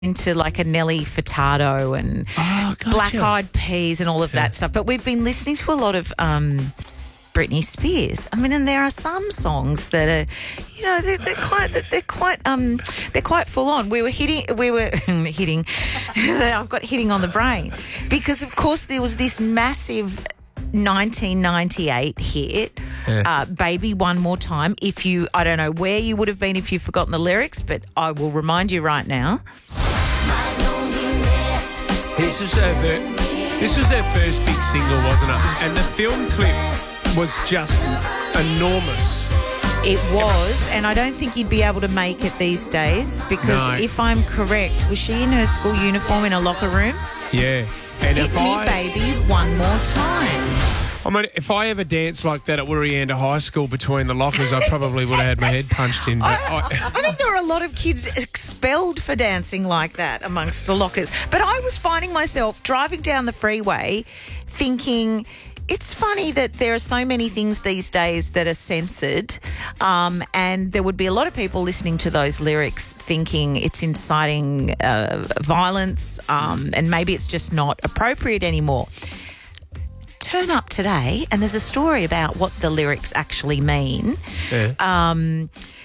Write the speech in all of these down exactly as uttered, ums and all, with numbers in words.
into like a Nelly Furtado and Oh, gotcha. Black Eyed Peas and all of that stuff. But we've been listening to a lot of um, Britney Spears. I mean, and there are some songs that are, you know, they're, they're quite, they're quite, um, they're quite full on. We were hitting, we were hitting. I've got hitting on the brain because, of course, there was this massive nineteen ninety-eight hit, Yeah. uh, Baby One More Time. If you, I don't know where you would have been if you've forgotten the lyrics, but I will remind you right now. This was her, ver- this was her first big single, wasn't it? And the film clip was just enormous. It was, and I don't think you'd be able to make it these days because No. if I'm correct, was she in her school uniform in a locker room? Yeah. And Hit if me, I, baby, one more time. I mean, if I ever danced like that at Woorianda High School between the lockers, I probably would have had my head punched in. But I, I think there are a lot of kids expelled for dancing like that amongst the lockers. But I was finding myself driving down the freeway thinking, it's funny that there are so many things these days that are censored, um, and there would be a lot of people listening to those lyrics thinking it's inciting uh, violence, um, and maybe it's just not appropriate anymore. Turn up today, and there's a story about what the lyrics actually mean. yeah. Um,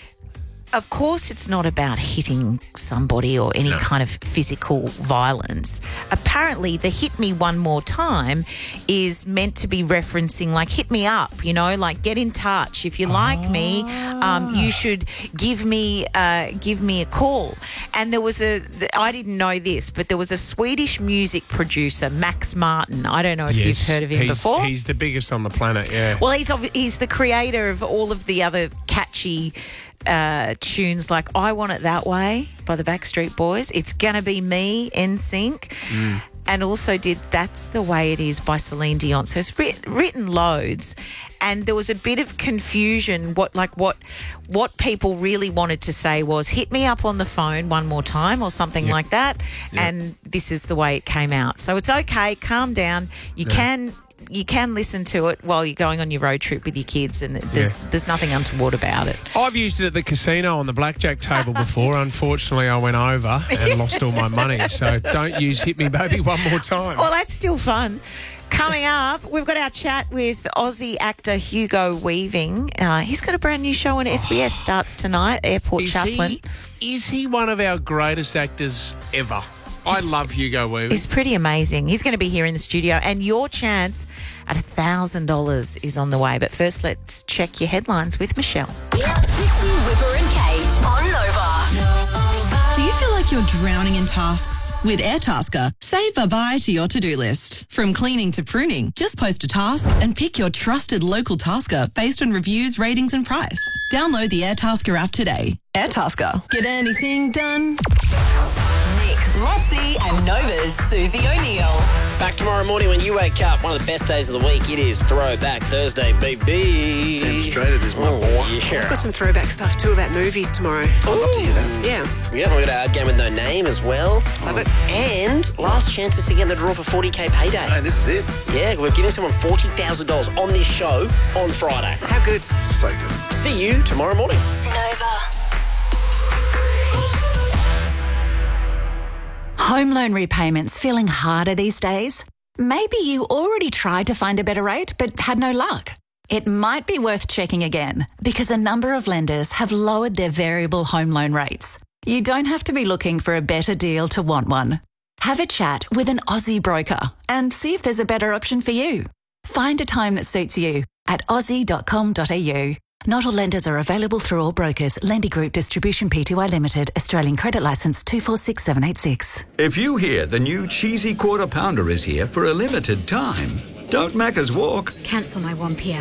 of course, it's not about hitting somebody or any No. kind of physical violence. Apparently, the hit me one more time is meant to be referencing, like, hit me up, you know, like get in touch. If you like me, um, you should give me uh, give me a call. And there was a, I didn't know this, but there was a Swedish music producer, Max Martin. I don't know if Yes, you've heard of him he's, before. He's the biggest on the planet, yeah. Well, he's obvi- he's the creator of all of the other catchy uh, tunes like I Want It That Way by the Backstreet Boys. It's Gonna Be Me, N Sync. Mm. And also did That's the Way It Is by Celine Dion. So it's writ- written loads. And there was a bit of confusion. What like what what people really wanted to say was hit me up on the phone one more time or something Yep. like that. Yep. And this is the way it came out. So it's okay. Calm down. You Yeah. can you can listen to it while you're going on your road trip with your kids, and there's Yeah. there's nothing untoward about it. I've used it at the casino on the blackjack table before. Unfortunately, I went over and lost all my money. So don't use Hit Me Baby one more time. Well, that's still fun. Coming up, we've got our chat with Aussie actor Hugo Weaving. Uh, he's got a brand new show on S B S, starts tonight, Airport Is Chaplain. he, is he one of our greatest actors ever? I love Hugo Weaving. He's pretty amazing. He's going to be here in the studio, and your chance at one thousand dollars is on the way. But first, let's check your headlines with Michelle. Trixie, Whipper and Kate on Nova. Do you feel like you're drowning in tasks? With Airtasker, say bye-bye to your to-do list. From cleaning to pruning, just post a task and pick your trusted local tasker based on reviews, ratings and price. Download the Airtasker app today. Airtasker. Get anything done? Nick, Lotzi and Nova's Susie O'Neill. Back tomorrow morning when you wake up. One of the best days of the week. It is Throwback Thursday, baby. Damn straight it is, my boy. I've Yeah. got some throwback stuff too about movies tomorrow. I'd love to hear that. Yeah, Yeah, we got our game with no name as well. love it. And last chances to get in the draw for forty K payday. Hey, this is it. Yeah, we're giving someone forty thousand dollars on this show on Friday. How good. So good. See you tomorrow morning. Nova. Home loan repayments feeling harder these days? Maybe you already tried to find a better rate but had no luck. It might be worth checking again because a number of lenders have lowered their variable home loan rates. You don't have to be looking for a better deal to want one. Have a chat with an Aussie broker and see if there's a better option for you. Find a time that suits you at aussie dot com dot a u. Not all lenders are available through all brokers. Lendy Group Distribution Pty Limited. Australian Credit Licence two four six seven eight six. If you hear the new cheesy quarter pounder is here for a limited time, don't Macca's walk, Cancel my one p.m.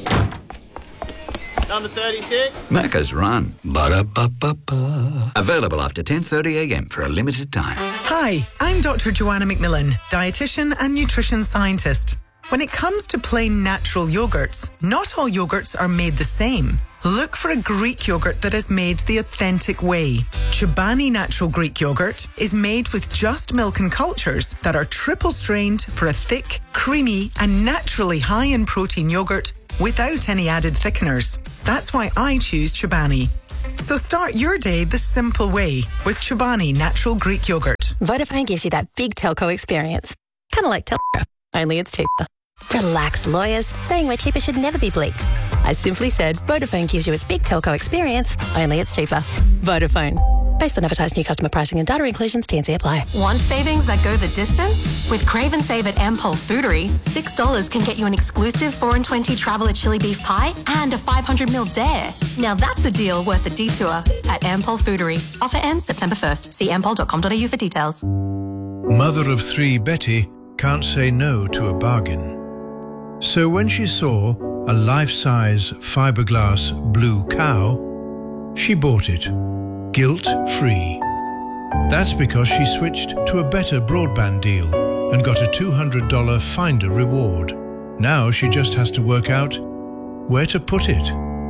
Number thirty-six. Macca's run. Ba-da-ba-ba-ba. Available after ten thirty a m for a limited time. Hi, I'm Doctor Joanna McMillan, dietitian and nutrition scientist. When it comes to plain natural yogurts, not all yogurts are made the same. Look for a Greek yogurt that is made the authentic way. Chobani Natural Greek Yogurt is made with just milk and cultures that are triple strained for a thick, creamy and naturally high in protein yogurt without any added thickeners. That's why I choose Chobani. So start your day the simple way with Chobani Natural Greek Yogurt. Vodafone gives you that big telco experience. Kind of like telco, only it's cheaper. Relax, lawyers. Saying we're cheaper should never be bleeped. I simply said Vodafone gives you its big telco experience, only it's cheaper. Vodafone. Based on advertised new customer pricing and data inclusions, T and C apply. Want savings that go the distance? With Crave and Save at Ampol Foodery, six dollars can get you an exclusive four and twenty Traveller chili beef pie and a five hundred milliliter dare. Now that's a deal worth a detour at Ampol Foodery. Offer ends September first. See ampol dot com dot a u for details. Mother of three Betty can't say no to a bargain. So when she saw a life-size fiberglass blue cow, she bought it, guilt-free. That's because she switched to a better broadband deal and got a two hundred dollars Finder reward. Now she just has to work out where to put it.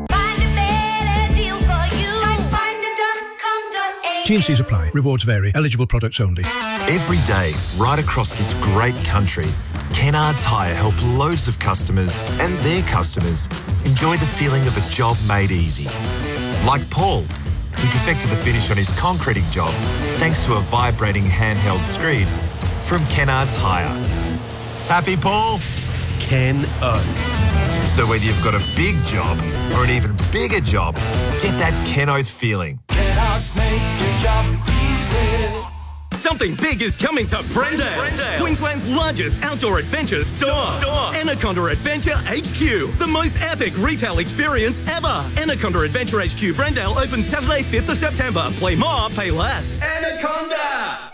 T and C's apply. Rewards vary. Eligible products only. Every day, right across this great country, Kennards Hire help loads of customers and their customers enjoy the feeling of a job made easy. Like Paul, who perfected the finish on his concreting job thanks to a vibrating handheld screed from Kennards Hire. Happy, Paul? Ken Oath. So whether you've got a big job or an even bigger job, get that Ken Oath feeling. Kennards make your job easy. Something big is coming to Brendale, Brendale. Queensland's largest outdoor adventure store. store. Anaconda Adventure H Q, the most epic retail experience ever. Anaconda Adventure H Q Brendale opens Saturday, fifth of September. Play more, pay less. Anaconda!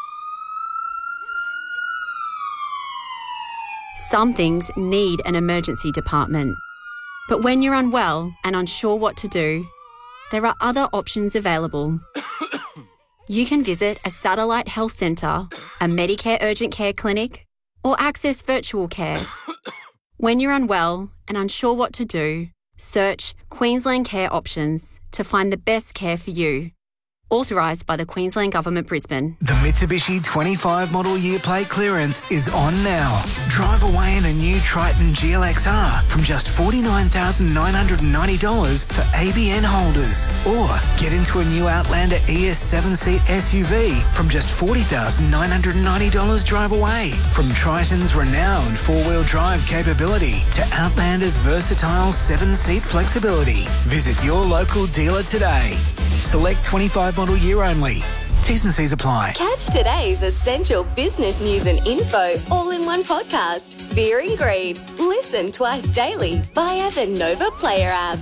Some things need an emergency department. But when you're unwell and unsure what to do, there are other options available. You can visit a satellite health centre, a Medicare urgent care clinic, or access virtual care. When you're unwell and unsure what to do, search Queensland Care Options to find the best care for you. Authorised by the Queensland Government, Brisbane. The Mitsubishi twenty-five model year plate clearance is on now. Drive away in a new Triton G L X R from just forty-nine thousand nine hundred ninety dollars for A B N holders. Or get into a new Outlander E S seven-seat S U V from just forty thousand nine hundred ninety dollars drive away. From Triton's renowned four-wheel drive capability to Outlander's versatile seven-seat flexibility. Visit your local dealer today. Select twenty-five model year only. T's and C's apply. Catch today's essential business news and info all in one podcast. Fear and Greed. Listen twice daily via the Nova Player app.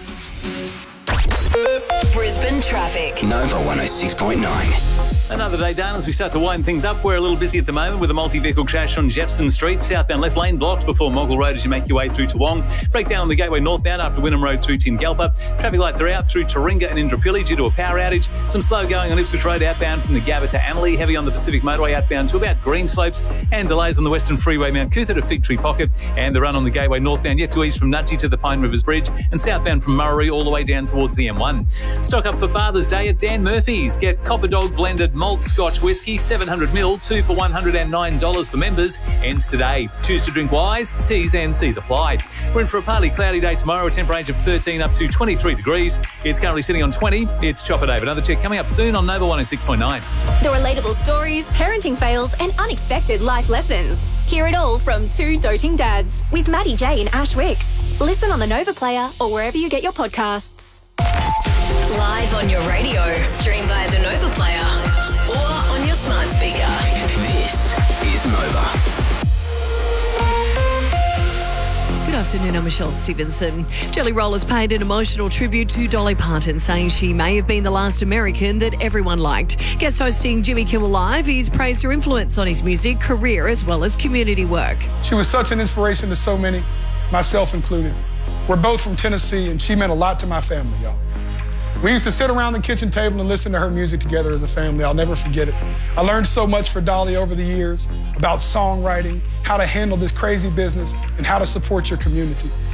Brisbane traffic. Nova one oh six point nine. Another day done as we start to wind things up. We're a little busy at the moment with a multi-vehicle crash on Jefferson Street. Southbound left lane blocked before Moggle Road as you make your way through Toowong. Breakdown on the Gateway northbound after Wynnum Road through Tingalpa. Traffic lights are out through Taringa and Indooroopilly due to a power outage. Some slow going on Ipswich Road outbound from the Gabba to Annerley. Heavy on the Pacific Motorway outbound to about Greenslopes. And delays on the Western Freeway Mount Cootha to Fig Tree Pocket. And the run on the Gateway northbound yet to east from Nudgee to the Pine Rivers Bridge. And southbound from Murray all the way down towards the M one. Stock up for Father's Day at Dan Murphy's. Get Copper Dog blended malt Scotch whiskey. seven hundred milliliters, two for one hundred nine dollars for members. Ends today. Choose to drink wise. T's and C's apply. We're in for a partly cloudy day tomorrow. A temperature of thirteen up to twenty-three degrees. It's currently sitting on twenty. It's Chopper Day. Another check coming up soon on Nova one oh six point nine. The relatable stories, parenting fails and unexpected life lessons. Hear it all from two doting dads with Maddie J and Ash Wicks. Listen on the Nova Player or wherever you get your podcasts. Live on your radio. Stream via the Nova Player or on your smart speaker. This is Nova. Good afternoon, I'm Michelle Stevenson. Jelly Rollers paid an emotional tribute to Dolly Parton, saying she may have been the last American that everyone liked. Guest hosting Jimmy Kimmel Live, he's praised her influence on his music, career, as well as community work. She was such an inspiration to so many, myself included. We're both from Tennessee, and she meant a lot to my family, y'all. We used to sit around the kitchen table and listen to her music together as a family. I'll never forget it. I learned so much for Dolly over the years about songwriting, how to handle this crazy business, and how to support your community.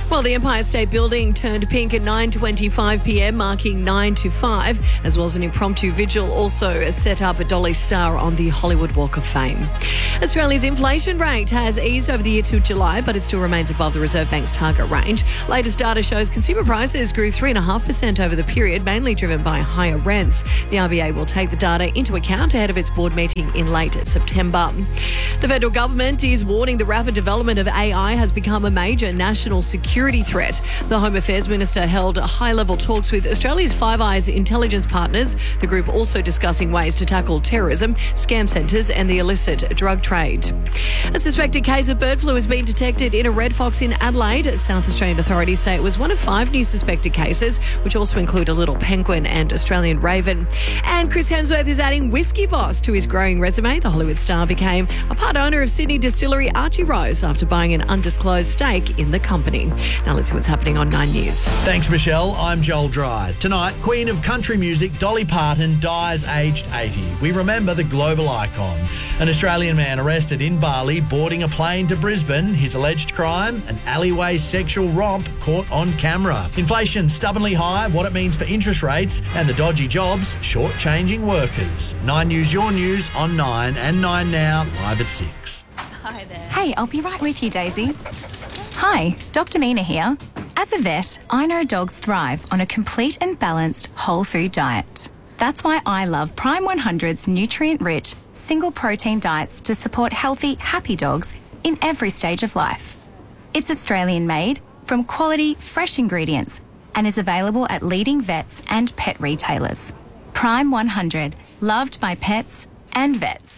Well, the Empire State Building turned pink at nine twenty-five p m, marking nine to five, as well as an impromptu vigil also set up at Dolly Star on the Hollywood Walk of Fame. Australia's inflation rate has eased over the year to July, but it still remains above the Reserve Bank's target range. Latest data shows consumer prices grew three point five percent over the period, mainly driven by higher rents. The R B A will take the data into account ahead of its board meeting in late September. The federal government is warning the rapid development of A I has become a major national security threat. The Home Affairs Minister held high-level talks with Australia's Five Eyes intelligence partners, the group also discussing ways to tackle terrorism, scam centres and the illicit drug trade. A suspected case of bird flu has been detected in a red fox in Adelaide. South Australian authorities say it was one of five new suspected cases, which also include a little penguin and Australian raven. And Chris Hemsworth is adding Whiskey Boss to his growing resume. The Hollywood star became a part owner of Sydney distillery Archie Rose after buying an undisclosed stake in the company. Now let's see what's happening on Nine News. Thanks, Michelle. I'm Joel Dryde. Tonight, Queen of Country Music Dolly Parton dies aged eighty. We remember the global icon. An Australian man arrested in Bali boarding a plane to Brisbane. His alleged crime, an alleyway sexual romp caught on camera. Inflation stubbornly high, what it means for interest rates, and the dodgy jobs shortchanging workers. Nine News, your news on Nine and Nine Now, live at six. Hi there. Hey, I'll be right with you, Daisy. Hi, Doctor Mina here. As a vet, I know dogs thrive on a complete and balanced whole food diet. That's why I love Prime one hundred's nutrient-rich, single protein diets to support healthy, happy dogs in every stage of life. It's Australian-made, from quality, fresh ingredients, and is available at leading vets and pet retailers. Prime one hundred, loved by pets and vets.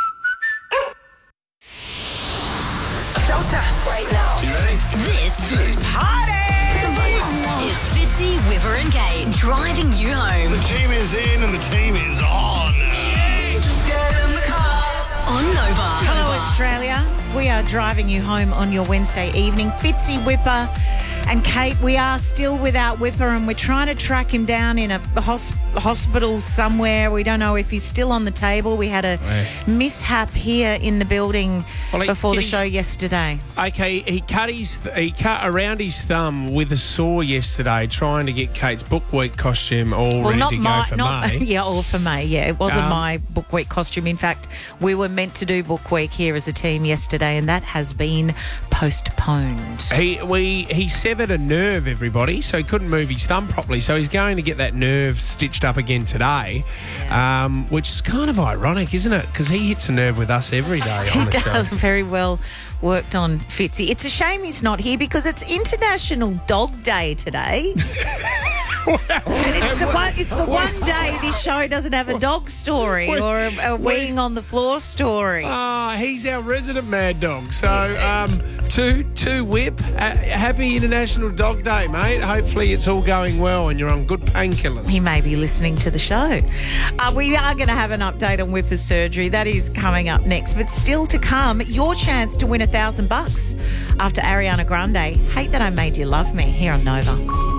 Showtime right now. You ready? This, this. Party is Fitzy, Whipper and Kate driving you home. The team is in and the team is on. Yeah, just get in the car. On Nova. Hello, Australia. We are driving you home on your Wednesday evening. Fitzy, Whipper and Kate, we are still without Whipper and we're trying to track him down in a hosp- hospital somewhere. We don't know if he's still on the table. We had a Right. mishap here in the building Well, he- before the he's- show yesterday. Okay, he cut his he cut around his thumb with a saw yesterday, trying to get Kate's book week costume all Well, ready not to my, go for not, May. yeah, all for May. Yeah, it wasn't Um, my book week costume. In fact, we were meant to do book week here as a team yesterday, and that has been postponed. He we he severed a nerve, everybody, so he couldn't move his thumb properly. So he's going to get that nerve stitched up again today, yeah. um, which is kind of ironic, isn't it? Because he hits a nerve with us every day on the He show. does very well. Worked on Fitzy. It's a shame he's not here because it's International Dog Day today. And it's the one. It's the one day this show doesn't have a dog story or a, a weeing on the floor story. Ah, he's our resident mad dog. So, um, two, two whip. Uh, happy International Dog Day, mate. Hopefully it's all going well and you're on good painkillers. He may be listening to the show. Uh, we are going to have an update on Whipper's surgery. That is coming up next. But still to come, your chance to win a thousand bucks after Ariana Grande. Hate That I Made You Love Me here on Nova.